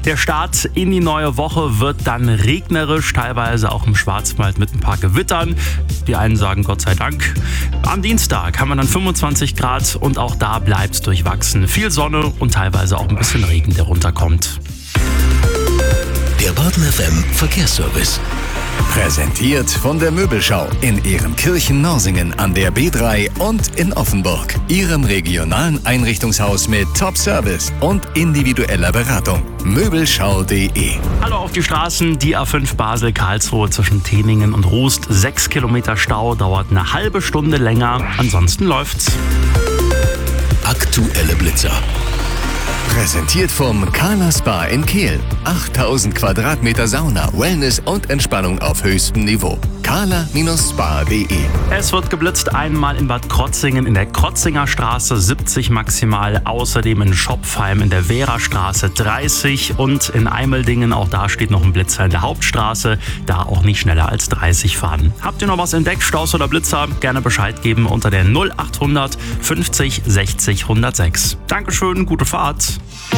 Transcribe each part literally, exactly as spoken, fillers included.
Der Start in die neue Woche wird dann regnerisch, teilweise auch im Schwarzwald mit ein paar Gewittern. Die einen sagen Gott sei Dank. Am Dienstag haben wir dann fünfundzwanzig Grad und auch da bleibt es durchwachsen. Viel Sonne und teilweise auch ein bisschen Regen, der runterkommt. Der Baden F M Verkehrsservice. Präsentiert von der Möbelschau in Ehrenkirchen-Norsingen an der B drei und in Offenburg. Ihrem regionalen Einrichtungshaus mit Top-Service und individueller Beratung. Möbelschau punkt de. Hallo auf die Straßen, die A fünf Basel-Karlsruhe zwischen Teningen und Rust. Sechs Kilometer Stau, dauert eine halbe Stunde länger. Ansonsten läuft's. Aktuelle Blitzer. Präsentiert vom Kala Spa in Kehl. achttausend Quadratmeter Sauna, Wellness und Entspannung auf höchstem Niveau. kala Spa punkt de. Es wird geblitzt einmal in Bad Krotzingen in der Krotzinger Straße siebzig maximal, außerdem in Schopfheim in der Wehrer-Straße dreißig und in Eimeldingen, auch da steht noch ein Blitzer in der Hauptstraße, da auch nicht schneller als dreißig fahren. Habt ihr noch was entdeckt, Staus oder Blitzer? Gerne Bescheid geben unter der null achthundert fünfzig sechzig hundertsechs. Dankeschön, gute Fahrt.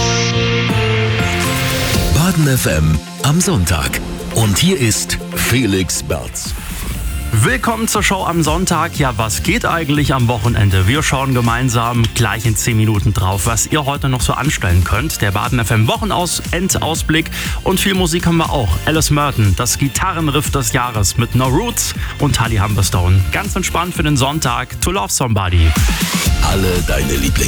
Baden F M am Sonntag. Und hier ist Felix Berz. Willkommen zur Show am Sonntag. Ja, was geht eigentlich am Wochenende? Wir schauen gemeinsam gleich in zehn Minuten drauf, was ihr heute noch so anstellen könnt. Der Baden F M Wochenaus, Endausblick und viel Musik haben wir auch. Alice Merton, das Gitarrenriff des Jahres mit No Roots und Holly Humberstone. Ganz entspannt für den Sonntag. To Love Somebody. Alle deine Lieblings